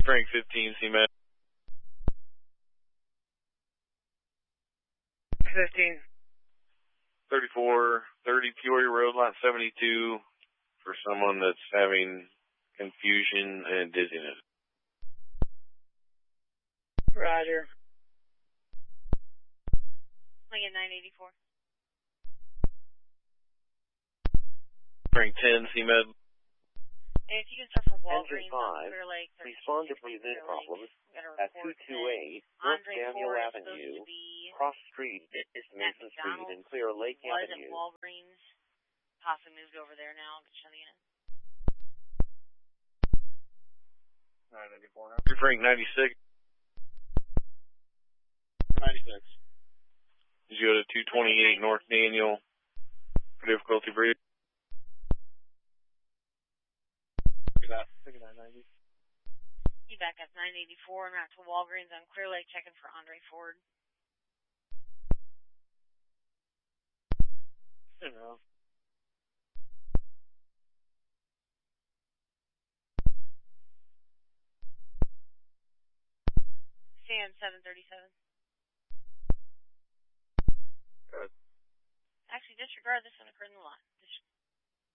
Frank 15, CMAT. 15. 3430 Peoria Road, lot 72, for someone that's having confusion and dizziness. Roger. Lincoln 984. Frank 10, CMed. And if you can start from Walgreens on Clear Lake, respond to breathing problems at 228 North Daniel Avenue, cross street is Mason Street and Clear Lake Avenue. Was at Walgreens, possibly moved over there now. Get you on the unit. 984 now. Frank 96. 96. Did you go to 228 North Daniel for difficulty breathing? Take it out 90. You back up 984 and out to Walgreens on Clear Lake, checking for Andre Ford. No. Sam 737. Good. Actually, disregard this one occurred in the lot.